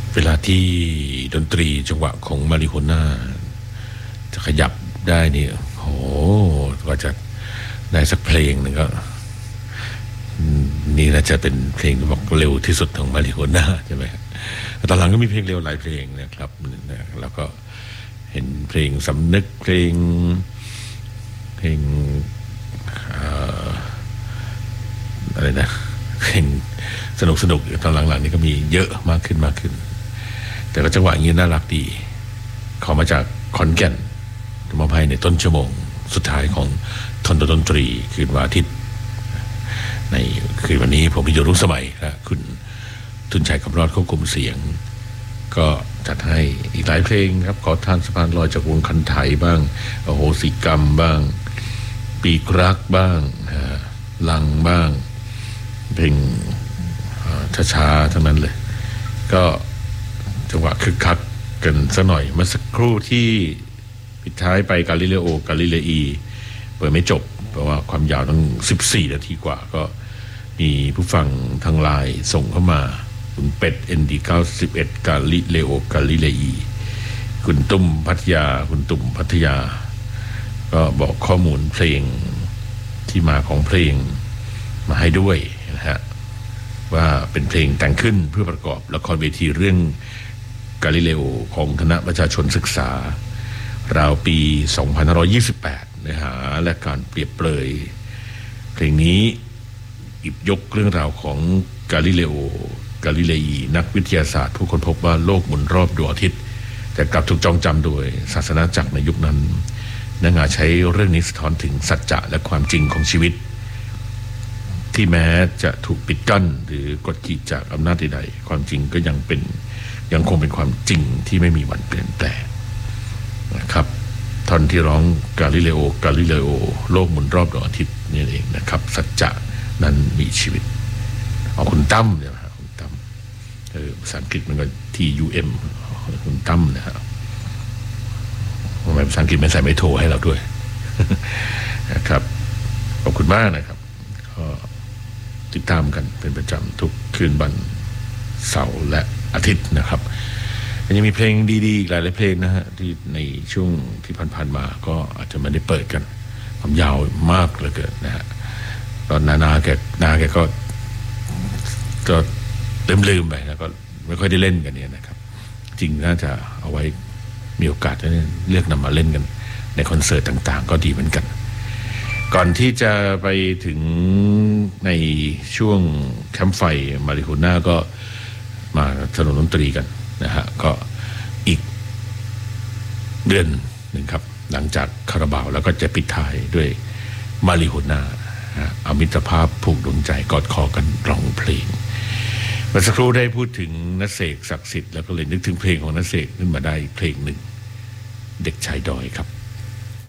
เวลาที่ดนตรีจังหวะของมาริโฮน่าจะขยับได้นี่โหก็จะได้สักเพลงนึงก็นี่น่าจะเป็นเพลงที่บอกเร็วที่สุดของมาริโฮน่าใช่ไหมตอนหลังก็มีเพลงเร็วหลายเพลงนะครับแล้วก็เห็นเพลงสำนึกเพลงอะไรนะเพลงสนุกตอนหลังๆนี่ก็มีเยอะมากขึ้นแต่ก็จังหวะอย่างนี้น่ารักดีเขามาจากขอนแก่นมาภายในต้นชั่วโมงสุดท้ายของทนดนตรีคืนวันอาทิตย์ในคืนวันนี้ผมพิยุรุ่งสมัยและคุณทุนชัยคำรอดควบคุมเสียงก็จัดให้อีกหลายเพลงครับขอทานสะพานลอยจากวงคันไถบ้างอโหสิกรรมบ้างปีกรักบ้างลังบ้างเพลงช้าๆทั้งนั้นเลยก็จังหวะคึกคักกันสักหน่อยเมื่อสักครู่ที่ปิดท้ายไปกาลิเลโอกาลิเลอีเปิดไม่จบเพราะว่าความยาวตั้ง14 นาทีกว่าก็มีผู้ฟังทางไลน์ส่งเข้ามาคุณเป็ด ND91 กาลิเลโอกาลิเลอีคุณตุ้มพัทยาก็บอกข้อมูลเพลงที่มาของเพลงมาให้ด้วยนะฮะว่าเป็นเพลงแต่งขึ้นเพื่อประกอบละครเวทีเรื่องกาลิเลโอของคณะประชาชนศึกษาราวปี 2528 เนื้อหาและการเปรียบเปรยเพลงนี้หยิบยกเรื่องราวของกาลิเลโอกาลิเลอีนักวิทยาศาสตร์ผู้ค้นพบว่าโลกหมุนรอบดวงอาทิตย์แต่กลับถูกจองจำโดยศาสนาจักรในยุคนั้นเนื้อหาใช้เรื่องนี้สะท้อนถึงสัจจะและความจริงของชีวิตที่แม้จะถูกปิดกั้นหรือกดขี่จากอำนาจใดๆความจริงก็ยังคงเป็นความจริงที่ไม่มีวันเปลี่ยนแปลงนะครับท่อนที่ร้องกาลิเลโอโลกหมุนรอบดวงอาทิตย์นี่เองนะครับสัจจะนั้นมีชีวิตเอาคุณตั้มเนี่ยนะคุณตั้มภาษาอังกฤษมันก็ TUM คุณตั้มนะครับทำไมภาษาอังกฤษไม่ใส่ไม่โทรให้เราด้วย นะครับขอบคุณมากนะครับก็ติดตามกันเป็นประจำทุกคืนวันเสาร์และอาทิตย์นะครับยังมีเพลงดีๆอีกหลายเพลงนะฮะที่ในช่วงที่ผ่านๆมาก็อาจจะไม่ได้เปิดกันความยาวมากเหลือเกินนะฮะตอนนาแกก็ลืมไปแล้วก็ไม่ค่อยได้เล่นกันเนี่ยนะครับจริงน่าจะเอาไว้มีโอกาสจะเลือกนำมาเล่นกันในคอนเสิร์ตต่างๆก็ดีเหมือนกันก่อนที่จะไปถึงในช่วงแคมป์ไฟมาริโฮน่าก็มาสนุนดนตรีกันนะฮะก็อีกเดือนหนึ่งครับหลังจากคาราบาวแล้วก็จะปิดท้ายด้วยมาริโฮน่าเอามิตรภาพผูกดวงใจกอดคอกันร้องเพลงเมื่อสักครู่ได้พูดถึงณเสกศักดิ์สิทธิ์แล้วก็เลยนึกถึงเพลงของณเสกขึ้นมาได้เพลงหนึ่งเด็กชายดอยครับ